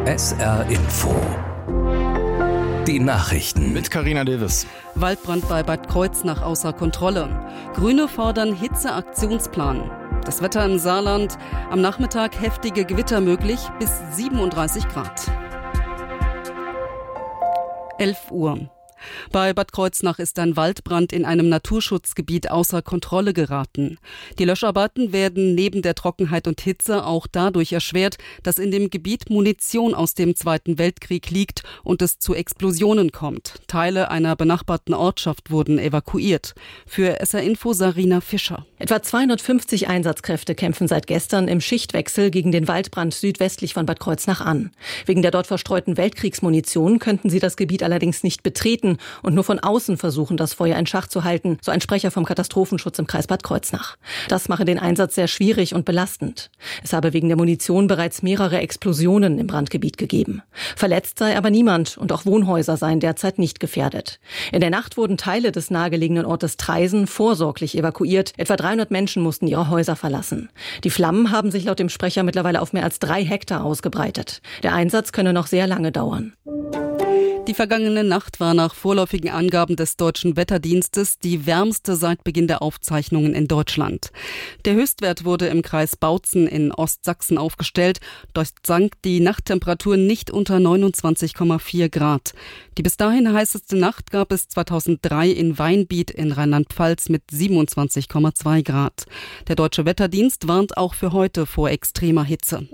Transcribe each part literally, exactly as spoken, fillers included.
S R Info. Die Nachrichten mit Carina Davis. Waldbrand bei Bad Kreuznach außer Kontrolle. Grüne fordern Hitzeaktionsplan. Das Wetter im Saarland. Am Nachmittag heftige Gewitter möglich bis siebenunddreißig Grad. elf Uhr. Bei Bad Kreuznach ist ein Waldbrand in einem Naturschutzgebiet außer Kontrolle geraten. Die Löscharbeiten werden neben der Trockenheit und Hitze auch dadurch erschwert, dass in dem Gebiet Munition aus dem Zweiten Weltkrieg liegt und es zu Explosionen kommt. Teile einer benachbarten Ortschaft wurden evakuiert. Für S R Info Sarina Fischer. Etwa zweihundertfünfzig Einsatzkräfte kämpfen seit gestern im Schichtwechsel gegen den Waldbrand südwestlich von Bad Kreuznach an. Wegen der dort verstreuten Weltkriegsmunition könnten sie das Gebiet allerdings nicht betreten und nur von außen versuchen, das Feuer in Schach zu halten, so ein Sprecher vom Katastrophenschutz im Kreis Bad Kreuznach. Das mache den Einsatz sehr schwierig und belastend. Es habe wegen der Munition bereits mehrere Explosionen im Brandgebiet gegeben. Verletzt sei aber niemand und auch Wohnhäuser seien derzeit nicht gefährdet. In der Nacht wurden Teile des nahegelegenen Ortes Traisen vorsorglich evakuiert. Etwa dreihundert Menschen mussten ihre Häuser verlassen. Die Flammen haben sich laut dem Sprecher mittlerweile auf mehr als drei Hektar ausgebreitet. Der Einsatz könne noch sehr lange dauern. Die vergangene Nacht war nach vorläufigen Angaben des Deutschen Wetterdienstes die wärmste seit Beginn der Aufzeichnungen in Deutschland. Der Höchstwert wurde im Kreis Bautzen in Ostsachsen aufgestellt. Dort sank die Nachttemperatur nicht unter neunundzwanzig Komma vier Grad. Die bis dahin heißeste Nacht gab es zweitausenddrei in Weinbiet in Rheinland-Pfalz mit siebenundzwanzig Komma zwei Grad. Der Deutsche Wetterdienst warnt auch für heute vor extremer Hitze.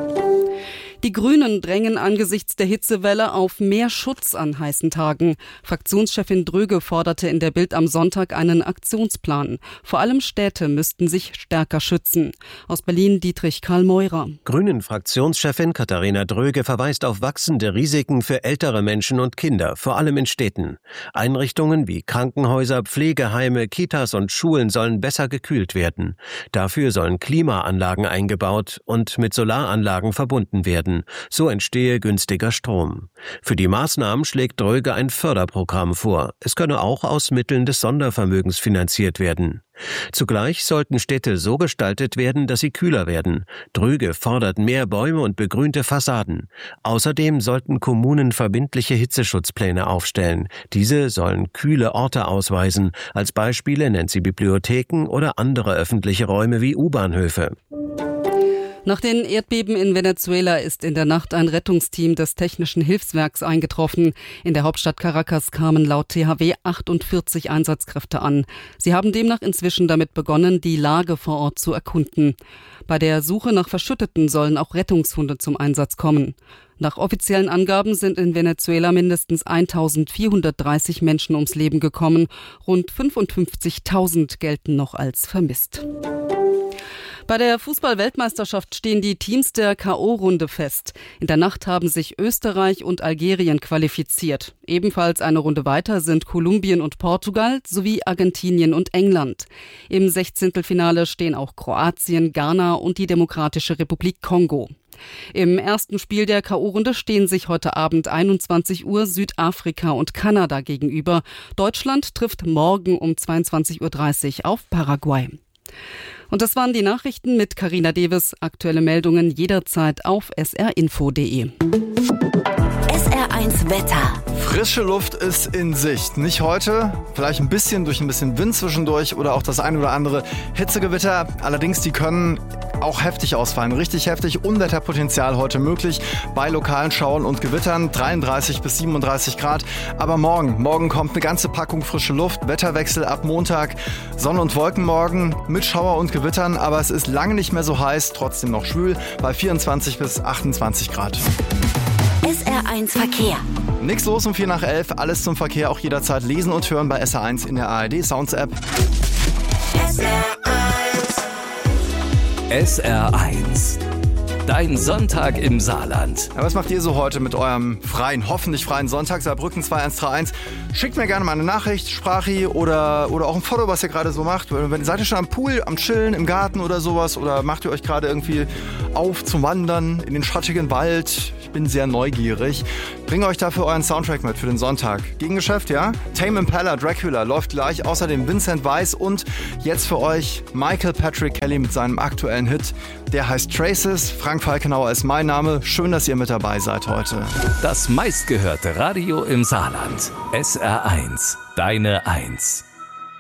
Die Grünen drängen angesichts der Hitzewelle auf mehr Schutz an heißen Tagen. Fraktionschefin Dröge forderte in der Bild am Sonntag einen Aktionsplan. Vor allem Städte müssten sich stärker schützen. Aus Berlin Dietrich Karl Meurer. Grünen-Fraktionschefin Katharina Dröge verweist auf wachsende Risiken für ältere Menschen und Kinder, vor allem in Städten. Einrichtungen wie Krankenhäuser, Pflegeheime, Kitas und Schulen sollen besser gekühlt werden. Dafür sollen Klimaanlagen eingebaut und mit Solaranlagen verbunden werden. So entstehe günstiger Strom. Für die Maßnahmen schlägt Dröge ein Förderprogramm vor. Es könne auch aus Mitteln des Sondervermögens finanziert werden. Zugleich sollten Städte so gestaltet werden, dass sie kühler werden. Dröge fordert mehr Bäume und begrünte Fassaden. Außerdem sollten Kommunen verbindliche Hitzeschutzpläne aufstellen. Diese sollen kühle Orte ausweisen. Als Beispiele nennt sie Bibliotheken oder andere öffentliche Räume wie U-Bahnhöfe. Nach den Erdbeben in Venezuela ist in der Nacht ein Rettungsteam des Technischen Hilfswerks eingetroffen. In der Hauptstadt Caracas kamen laut T H W achtundvierzig Einsatzkräfte an. Sie haben demnach inzwischen damit begonnen, die Lage vor Ort zu erkunden. Bei der Suche nach Verschütteten sollen auch Rettungshunde zum Einsatz kommen. Nach offiziellen Angaben sind in Venezuela mindestens eintausendvierhundertdreißig Menschen ums Leben gekommen. Rund fünfundfünfzigtausend gelten noch als vermisst. Bei der Fußball-Weltmeisterschaft stehen die Teams der K O-Runde fest. In der Nacht haben sich Österreich und Algerien qualifiziert. Ebenfalls eine Runde weiter sind Kolumbien und Portugal sowie Argentinien und England. Im Sechzehntelfinale stehen auch Kroatien, Ghana und die Demokratische Republik Kongo. Im ersten Spiel der K O-Runde stehen sich heute Abend einundzwanzig Uhr Südafrika und Kanada gegenüber. Deutschland trifft morgen um zweiundzwanzig Uhr dreißig auf Paraguay. Und das waren die Nachrichten mit Carina Davis. Aktuelle Meldungen jederzeit auf s r info punkt d e. S R eins Wetter. Frische Luft ist in Sicht. Nicht heute, vielleicht ein bisschen durch ein bisschen Wind zwischendurch oder auch das ein oder andere Hitzegewitter. Allerdings, die können auch heftig ausfallen. Richtig heftig. Unwetterpotenzial heute möglich bei lokalen Schauern und Gewittern. dreiunddreißig bis siebenunddreißig Grad. Aber morgen, morgen kommt eine ganze Packung frische Luft. Wetterwechsel ab Montag. Sonne und Wolken morgen mit Schauer und Gewittern. Aber es ist lange nicht mehr so heiß. Trotzdem noch schwül bei vierundzwanzig bis achtundzwanzig Grad. S R eins Verkehr. Nix los um vier nach elf. Alles zum Verkehr auch jederzeit lesen und hören bei S R eins in der A R D Sounds App. S R eins. S R eins. Dein Sonntag im Saarland. Ja, was macht ihr so heute mit eurem freien, hoffentlich freien Sonntag? Saarbrücken zwei eins drei eins. Schickt mir gerne mal eine Nachricht, Sprachi oder, oder auch ein Foto, was ihr gerade so macht. Wenn, seid ihr schon am Pool, am Chillen, im Garten oder sowas? Oder macht ihr euch gerade irgendwie aufzuwandern in den schattigen Wald. Ich bin sehr neugierig. Bringe euch dafür euren Soundtrack mit für den Sonntag. Gegengeschäft, ja? Tame Impala, Dracula läuft gleich. Außerdem Vincent Weiss und jetzt für euch Michael Patrick Kelly mit seinem aktuellen Hit. Der heißt Traces. Frank Falkenauer ist mein Name. Schön, dass ihr mit dabei seid heute. Das meistgehörte Radio im Saarland. S R eins. Deine Eins.